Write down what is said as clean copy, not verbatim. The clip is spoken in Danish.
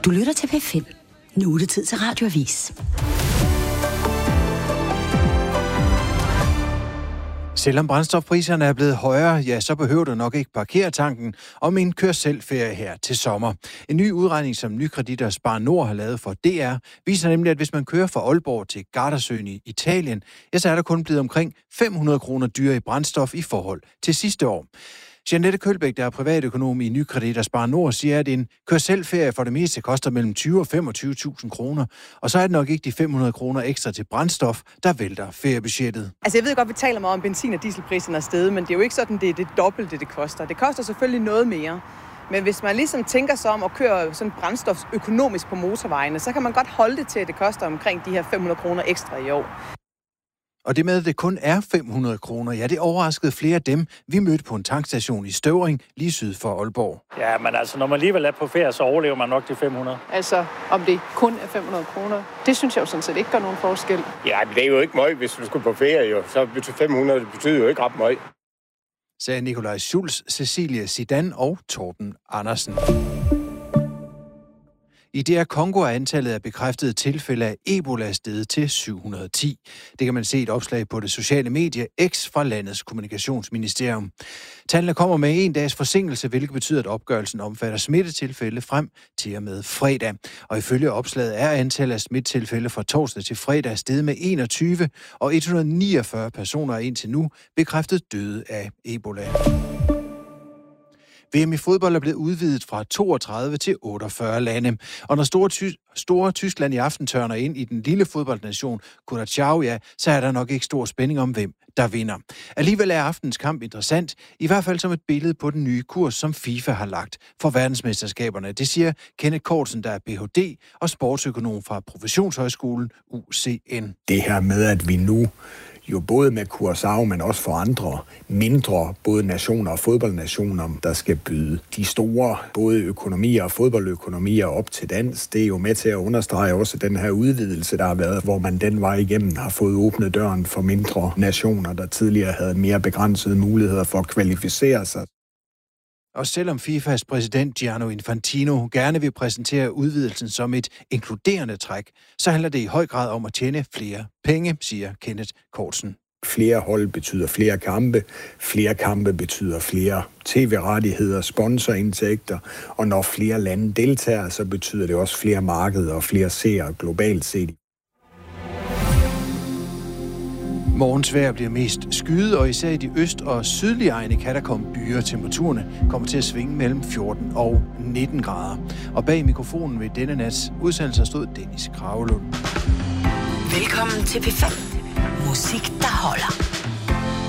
Du lytter til P5. Nu er det tid til Radioavis. Selvom brændstofpriserne er blevet højere, ja, så behøver du nok ikke parkere tanken om en kør-selv-ferie her til sommer. En ny udregning, som Nykredit og Spar Nord har lavet for DR, viser nemlig, at hvis man kører fra Aalborg til Gardasøen i Italien, ja, så er der kun blevet omkring 500 kroner dyrere i brændstof i forhold til sidste år. Jeanette Kølbæk, der er privatøkonom i Nykredit og Spar Nord, siger, at en kør-selv-ferie for det meste koster mellem 20 og 25.000 kroner. Og så er det nok ikke de 500 kroner ekstra til brændstof, der vælter feriebudgettet. Altså jeg ved godt, vi taler meget om benzin- og dieselpriserne er steget, men det er jo ikke sådan, det er det dobbelte, det koster. Det koster selvfølgelig noget mere. Men hvis man ligesom tænker sig om at køre sådan brændstof økonomisk på motorvejene, så kan man godt holde det til, at det koster omkring de her 500 kroner ekstra i år. Og det med, at det kun er 500 kroner, ja, det overraskede flere af dem, vi mødte på en tankstation i Støvring, lige syd for Aalborg. Ja, men altså, når man alligevel er på ferie, så overlever man nok de 500. Altså, om det kun er 500 kroner, det synes jeg jo sådan set ikke gør nogen forskel. Ja, men det er jo ikke meget, hvis du skulle på ferie, jo. Så betyder 500, det betyder jo ikke ret meget. Sagde Nikolaj Schulz, Cecilie Zidane og Torben Andersen. I DR Congo er antallet af bekræftede tilfælde af Ebola steget til 710. Det kan man se et opslag på det sociale medie X fra landets kommunikationsministerium. Tallene kommer med en dags forsinkelse, hvilket betyder, at opgørelsen omfatter smittetilfælde frem til og med fredag. Og ifølge opslaget er antallet af smittetilfælde fra torsdag til fredag steget med 21, og 149 personer er indtil nu bekræftet døde af Ebola. VM i fodbold er blevet udvidet fra 32 til 48 lande. Og når store Tyskland i aften tørner ind i den lille fodboldnation Curaçao, ja, så er der nok ikke stor spænding om, hvem der vinder. Alligevel er aftens kamp interessant, i hvert fald som et billede på den nye kurs, som FIFA har lagt for verdensmesterskaberne. Det siger Kenneth Kortsen, der er Ph.D. og sportsøkonom fra Professionshøjskolen UCN. Det her med, at vi nu jo både med Curaçao, men også for andre mindre, både nationer og fodboldnationer, der skal byde de store, både økonomier og fodboldøkonomier op til dans. Det er jo med til at understrege også den her udvidelse, der har været, hvor man den vej igennem har fået åbnet døren for mindre nationer, der tidligere havde mere begrænsede muligheder for at kvalificere sig. Og selvom FIFAs præsident Gianni Infantino gerne vil præsentere udvidelsen som et inkluderende træk, så handler det i høj grad om at tjene flere penge, siger Kenneth Kortsen. Flere hold betyder flere kampe betyder flere tv-rettigheder, sponsorindtægter, og når flere lande deltager, så betyder det også flere markeder og flere seere globalt set. Morgens vejr bliver mest skyet, og især i de øst- og sydlige egne kan der komme byer. Temperaturerne kommer til at svinge mellem 14 og 19 grader. Og bag mikrofonen ved denne nats udsendelse stod Dennis Kragelund. Velkommen til P5. Musik, der holder.